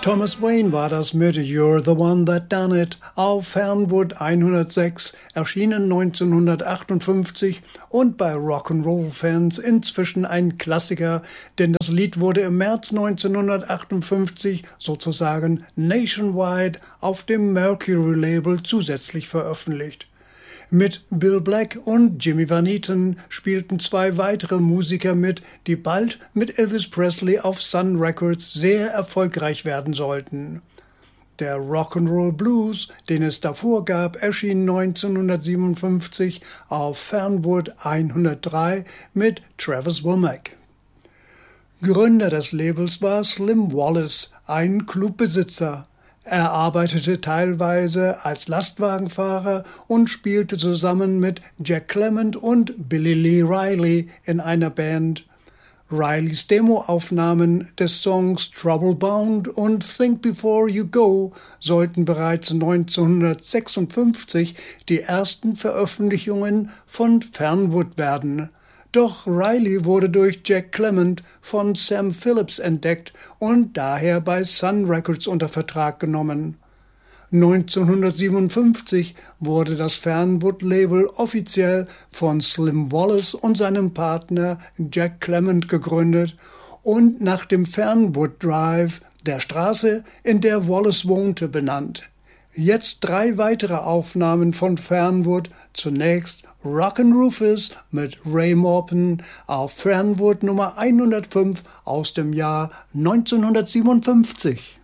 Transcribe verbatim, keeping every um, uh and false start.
Thomas Wayne war das mit You're the One That Done It auf Fernwood hundertsechs, erschienen neunzehnhundertachtundfünfzig und bei Rock'n'Roll-Fans inzwischen ein Klassiker, denn das Lied wurde im März neunzehnhundertachtundfünfzig sozusagen nationwide auf dem Mercury-Label zusätzlich veröffentlicht. Mit Bill Black und Jimmy Van Eaton spielten zwei weitere Musiker mit, die bald mit Elvis Presley auf Sun Records sehr erfolgreich werden sollten. Der Rock'n'Roll Blues, den es davor gab, erschien neunzehnhundertsiebenundfünfzig auf Fernwood hundertdrei mit Travis Womack. Gründer des Labels war Slim Wallace, ein Clubbesitzer. Er arbeitete teilweise als Lastwagenfahrer und spielte zusammen mit Jack Clement und Billy Lee Riley in einer Band. Rileys Demoaufnahmen des Songs Trouble Bound und Think Before You Go sollten bereits neunzehnhundertsechsundfünfzig die ersten Veröffentlichungen von Fernwood werden. Doch Riley wurde durch Jack Clement von Sam Phillips entdeckt und daher bei Sun Records unter Vertrag genommen. neunzehnhundertsiebenundfünfzig wurde das Fernwood-Label offiziell von Slim Wallace und seinem Partner Jack Clement gegründet und nach dem Fernwood Drive, der Straße, in der Wallace wohnte, benannt. Jetzt drei weitere Aufnahmen von Fernwood, zunächst Rockin' Rufus mit Ray Morton auf Fernwood Nummer hundertfünf aus dem Jahr neunzehnhundertsiebenundfünfzig.